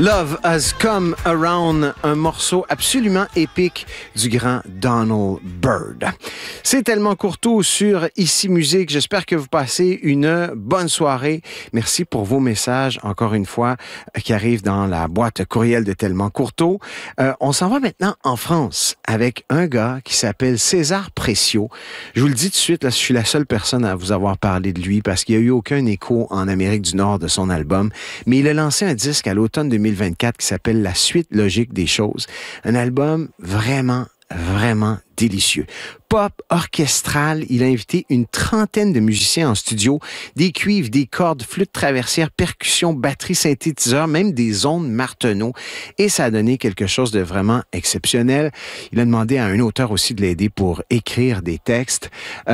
Love Has Come Around, un morceau absolument épique du grand Donald Byrd. C'est Tellement Courteau sur Ici Musique. J'espère que vous passez une bonne soirée. Merci pour vos messages, encore une fois, qui arrivent dans la boîte courriel de Tellement Courteau. On s'en va maintenant en France avec un gars qui s'appelle César Préciaux. Je vous le dis tout de suite, là, je suis la seule personne à vous avoir parlé de lui parce qu'il n'y a eu aucun écho en Amérique du Nord de son album. Mais il a lancé un disque à l'automne 2024 qui s'appelle La suite logique des choses. Un album vraiment délicieux. Pop orchestral, il a invité une trentaine de musiciens en studio, des cuivres, des cordes, flûtes traversières, percussions, batteries, synthétiseurs, même des ondes Martenot. Et ça a donné quelque chose de vraiment exceptionnel. Il a demandé à un auteur aussi de l'aider pour écrire des textes.